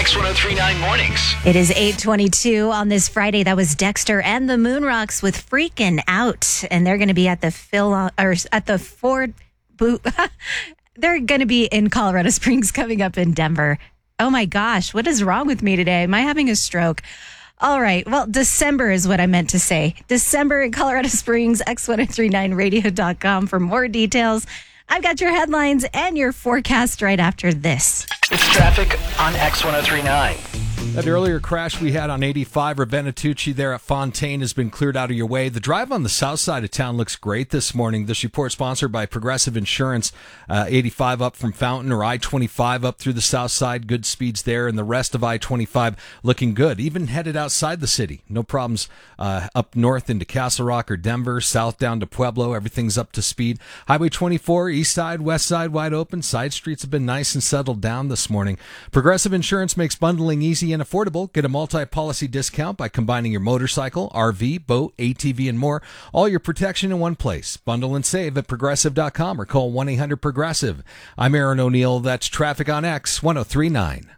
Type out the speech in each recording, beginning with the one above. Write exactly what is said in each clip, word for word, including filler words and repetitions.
X ten thirty-nine Mornings. It is eight twenty-two on this Friday. That was Dexter and the Moonrocks with Freakin' Out. And they're going to be at the Phil, or at the Ford boot. They're going to be in Colorado Springs coming up in Denver. Oh my gosh, what is wrong with me today? Am I having a stroke? All right. Well, December is what I meant to say. December in Colorado Springs, X ten thirty-nine radio dot com for more details. I've got your headlines and your forecast right after this. It's traffic on X ten thirty-nine. That earlier crash we had on eighty-five Ravenna-Tucci there at Fontaine has been cleared out of your way. The drive on the south side of town looks great this morning. This report sponsored by Progressive Insurance. Uh, eighty-five up from Fountain, or I twenty-five up through the south side. Good speeds there, and the rest of I twenty-five looking good. Even headed outside the city. No problems uh, up north into Castle Rock or Denver. South down to Pueblo. Everything's up to speed. Highway twenty-four, east side, west side wide open. Side streets have been nice and settled down this morning. Progressive Insurance makes bundling easy and affordable. Get a multi-policy discount by combining your motorcycle, R V, boat, A T V, and more. All your protection in one place. Bundle and save at progressive dot com or call one eight hundred progressive. I'm Aaron O'Neill. That's traffic on X ten thirty-nine.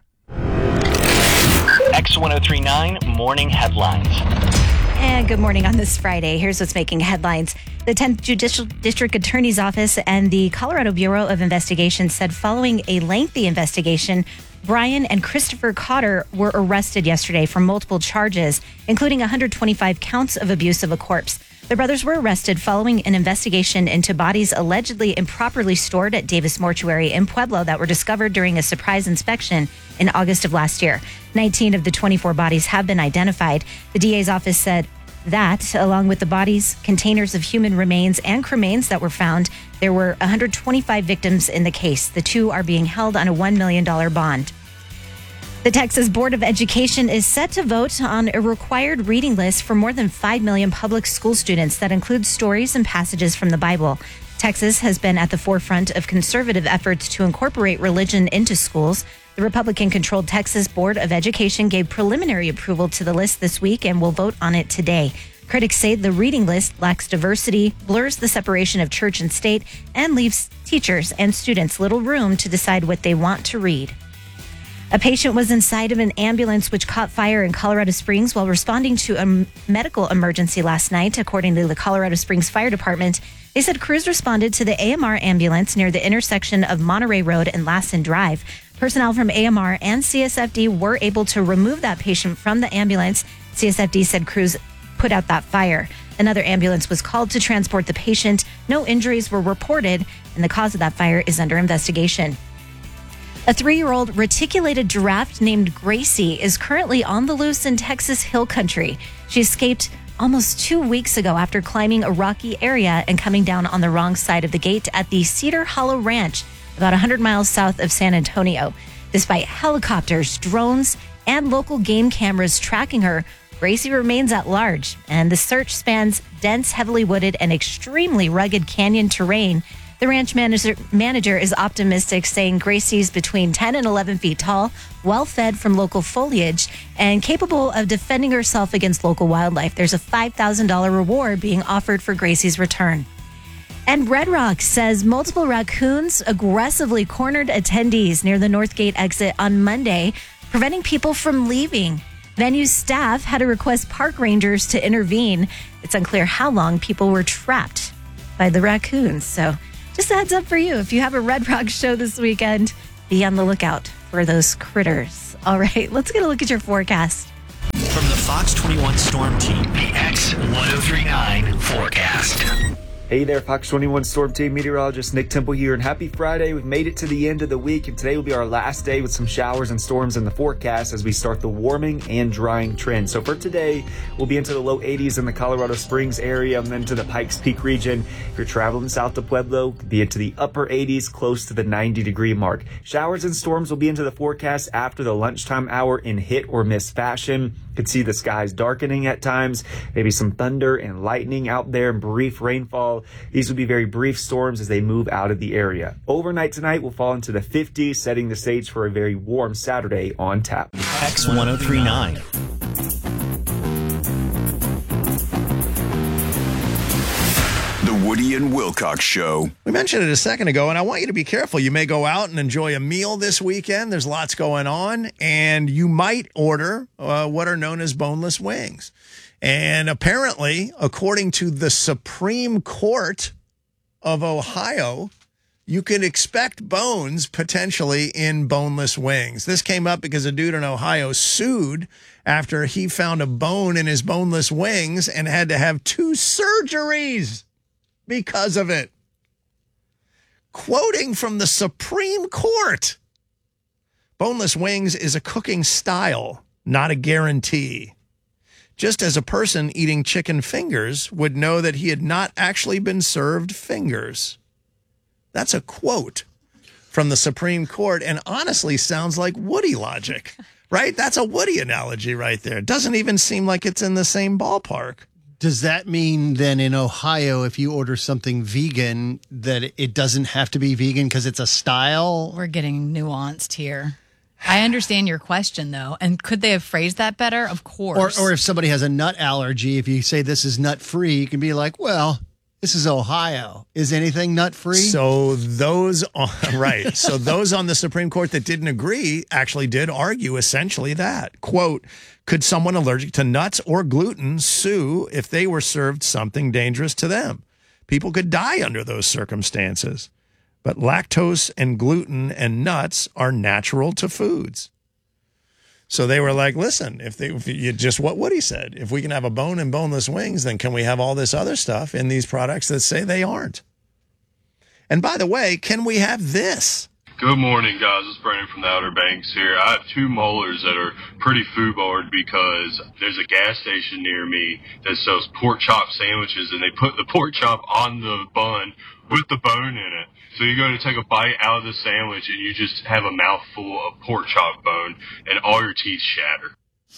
X ten thirty-nine Morning Headlines. And good morning on this Friday. Here's what's making headlines. The tenth Judicial District Attorney's Office and the Colorado Bureau of Investigation said following a lengthy investigation, Brian and Christopher Cotter were arrested yesterday for multiple charges, including one hundred twenty-five counts of abuse of a corpse. The brothers were arrested following an investigation into bodies allegedly improperly stored at Davis Mortuary in Pueblo that were discovered during a surprise inspection in August of last year. nineteen of the twenty-four bodies have been identified. The D A's office said that, along with the bodies, containers of human remains, and cremains that were found, there were one hundred twenty-five victims in the case. The two are being held on a one million dollars bond. The Texas Board of Education is set to vote on a required reading list for more than five million public school students that includes stories and passages from the Bible. Texas has been at the forefront of conservative efforts to incorporate religion into schools. The Republican-controlled Texas Board of Education gave preliminary approval to the list this week and will vote on it today. Critics say the reading list lacks diversity, blurs the separation of church and state, and leaves teachers and students little room to decide what they want to read. A patient was inside of an ambulance which caught fire in Colorado Springs while responding to a medical emergency last night, according to the Colorado Springs Fire Department. They said crews responded to the A M R ambulance near the intersection of Monterey Road and Lassen Drive. Personnel from A M R and C S F D were able to remove that patient from the ambulance. C S F D said crews put out that fire. Another ambulance was called to transport the patient. No injuries were reported, and the cause of that fire is under investigation. A three-year-old reticulated giraffe named Gracie is currently on the loose in Texas Hill Country. She escaped almost two weeks ago after climbing a rocky area and coming down on the wrong side of the gate at the Cedar Hollow Ranch, about one hundred miles south of San Antonio. Despite helicopters, drones, and local game cameras tracking her, Gracie remains at large, and the search spans dense, heavily wooded, and extremely rugged canyon terrain. The ranch manager, manager is optimistic, saying Gracie's between ten and eleven feet tall, well-fed from local foliage, and capable of defending herself against local wildlife. There's a five thousand dollars reward being offered for Gracie's return. And Red Rock says multiple raccoons aggressively cornered attendees near the North Gate exit on Monday, preventing people from leaving. Venue staff had to request park rangers to intervene. It's unclear how long people were trapped by the raccoons. So just a heads up for you. If you have a Red Rock show this weekend, be on the lookout for those critters. All right, let's get a look at your forecast. From the Fox twenty-one Storm Team, the X ten thirty-nine forecast. Hey there, Fox twenty-one Storm Team meteorologist Nick Temple here, and happy Friday. We've made it to the end of the week, and today will be our last day with some showers and storms in the forecast as we start the warming and drying trend. So for today, we'll be into the low eighties in the Colorado Springs area and then to the Pikes Peak region. If you're traveling south to Pueblo, be into the upper eighties, close to the ninety degree mark. Showers and storms will be into the forecast after the lunchtime hour in hit or miss fashion. Could see the skies darkening at times, maybe some thunder and lightning out there and brief rainfall. These will be very brief storms as they move out of the area. Overnight tonight will fall into the fifties, setting the stage for a very warm Saturday on tap. X ten thirty-nine. The Woody Woody and Wilcox Show. We mentioned it a second ago, and I want you to be careful. You may go out and enjoy a meal this weekend. There's lots going on, and you might order uh, what are known as boneless wings. And apparently, according to the Supreme Court of Ohio, you can expect bones potentially in boneless wings. This came up because a dude in Ohio sued after he found a bone in his boneless wings and had to have two surgeries because of it. Quoting from the Supreme Court, boneless wings is a cooking style, not a guarantee. Just as a person eating chicken fingers would know that he had not actually been served fingers. That's a quote from the Supreme Court and honestly sounds like Woody logic, right? That's a Woody analogy right there. It doesn't even seem like it's in the same ballpark. Does that mean then in Ohio, if you order something vegan, that it doesn't have to be vegan because it's a style? We're getting nuanced here. I understand your question, though. And could they have phrased that better? Of course. Or, or if somebody has a nut allergy, if you say this is nut-free, you can be like, well, this is Ohio. Is anything nut-free? So those, on, right. So those on the Supreme Court that didn't agree actually did argue essentially that. Quote, could someone allergic to nuts or gluten sue if they were served something dangerous to them? People could die under those circumstances. But lactose and gluten and nuts are natural to foods. So they were like, listen, if, they, if you just what Woody said, if we can have a bone and boneless wings, then can we have all this other stuff in these products that say they aren't? And by the way, can we have this? Good morning, guys. It's Brandon from the Outer Banks here. I have two molars that are pretty foodborne because there's a gas station near me that sells pork chop sandwiches, and they put the pork chop on the bun with the bone in it. So you go to take a bite out of the sandwich, and you just have a mouthful of pork chop bone, and all your teeth shatter.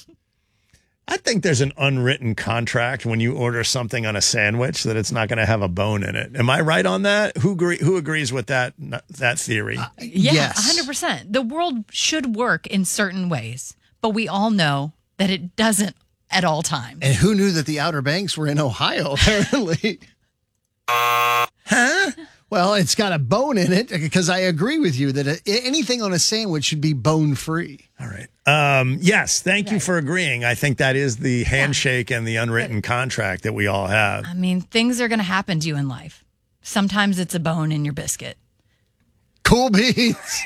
I think there's an unwritten contract when you order something on a sandwich that it's not going to have a bone in it. Am I right on that? Who agree, who agrees with that that theory? Uh, yeah, yes. one hundred percent. The world should work in certain ways, but we all know that it doesn't at all times. And who knew that the Outer Banks were in Ohio, apparently? Huh? Well, it's got a bone in it because I agree with you that anything on a sandwich should be bone-free. All right. Um, yes, thank right. you for agreeing. I think that is the handshake yeah. and the unwritten but, contract that we all have. I mean, things are going to happen to you in life. Sometimes it's a bone in your biscuit. Cool beans.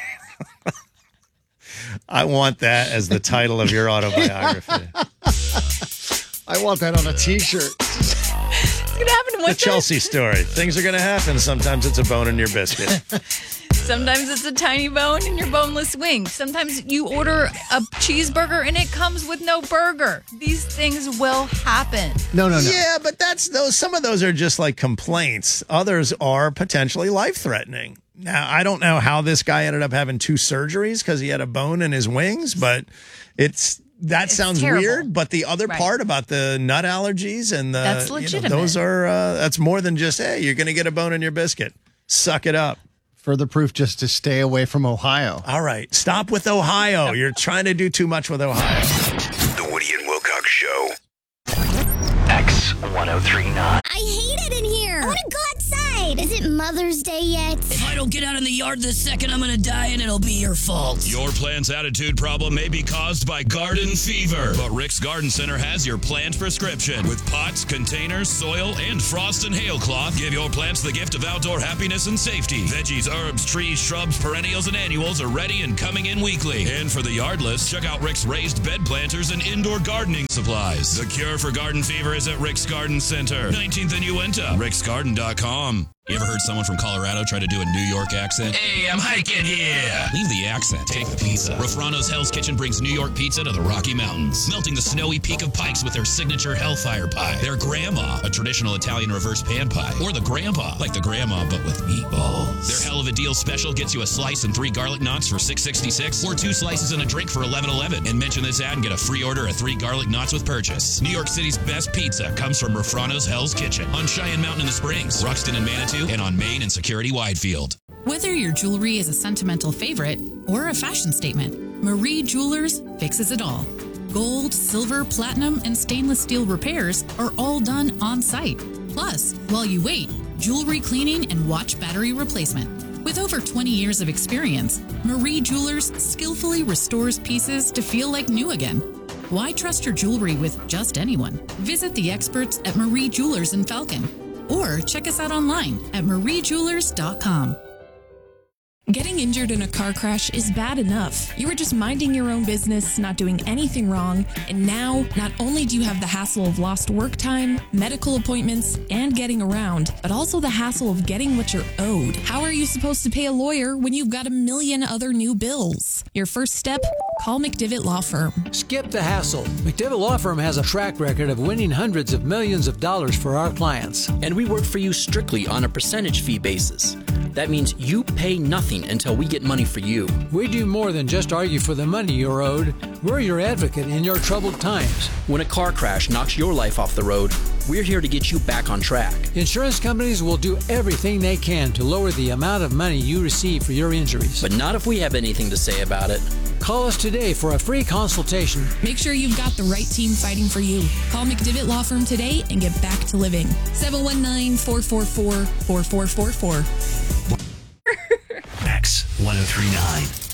I want that as the title of your autobiography. I want that on a T-shirt. It's going to happen one The Chelsea story. Things are going to happen. Sometimes it's a bone in your biscuit. Sometimes it's a tiny bone in your boneless wing. Sometimes you order a cheeseburger and it comes with no burger. These things will happen. No, no, no. Yeah, but that's those. Some of those are just like complaints. Others are potentially life-threatening. Now, I don't know how this guy ended up having two surgeries because he had a bone in his wings, but it's... That it's sounds terrible. Weird, but the other right. part about the nut allergies and the that's legitimate. You know, those are uh, that's more than just hey, you're going to get a bone in your biscuit. Suck it up. Further proof just to stay away from Ohio. All right, stop with Ohio. You're trying to do too much with Ohio. The Woody and Wilcox Show. X one oh three nine. I hate it in here. I want to go outside. Is it Mother's Day yet? If I don't get out in the yard this second, I'm going to die, and it'll be your fault. Your plant's attitude problem may be caused by garden fever, but Rick's Garden Center has your plant prescription. With pots, containers, soil, and frost and hail cloth, give your plants the gift of outdoor happiness and safety. Veggies, herbs, trees, shrubs, perennials, and annuals are ready and coming in weekly. And for the yardless, check out Rick's raised bed planters and indoor gardening supplies. The cure for garden fever is at Rick's Garden Center, nineteenth and Uinta, ricks garden dot com. You ever heard someone from Colorado try to do a New York accent? Hey, I'm hiking here. Leave the accent. Take the pizza. Rafrano's Hell's Kitchen brings New York pizza to the Rocky Mountains, melting the snowy peak of Pikes with their signature Hellfire Pie, their Grandma, a traditional Italian reverse pan pie, or the Grandpa, like the Grandma but with meatballs. Their Hell of a Deal special gets you a slice and three garlic knots for six sixty-six, or two slices and a drink for eleven eleven. And mention this ad and get a free order of three garlic knots with purchase. New York City's best pizza comes from Rafrano's Hell's Kitchen on Cheyenne Mountain in the Springs, Ruxton and Manitou, and on Main and Security Widefield. Whether your jewelry is a sentimental favorite or a fashion statement, Marie Jewelers fixes it all. Gold, silver, platinum, and stainless steel repairs are all done on site. Plus, while you wait, jewelry cleaning, and watch battery replacement. With over twenty years of experience, Marie Jewelers skillfully restores pieces to feel like new again. Why trust your jewelry with just anyone? Visit the experts at Marie Jewelers in Falcon or check us out online at marie jewelers dot com. Getting injured in a car crash is bad enough. You were just minding your own business, not doing anything wrong, and now not only do you have the hassle of lost work time, medical appointments, and getting around, but also the hassle of getting what you're owed. How are you supposed to pay a lawyer when you've got a million other new bills? Your first step? Call McDivitt Law Firm. Skip the hassle. McDivitt Law Firm has a track record of winning hundreds of millions of dollars for our clients. And we work for you strictly on a percentage fee basis. That means you pay nothing until we get money for you. We do more than just argue for the money you're owed. We're your advocate in your troubled times. When a car crash knocks your life off the road, we're here to get you back on track. Insurance companies will do everything they can to lower the amount of money you receive for your injuries. But not if we have anything to say about it. Call us today for a free consultation. Make sure you've got the right team fighting for you. Call McDivitt Law Firm today and get back to living. seven one nine, four four four, four four four four. X one oh three point nine.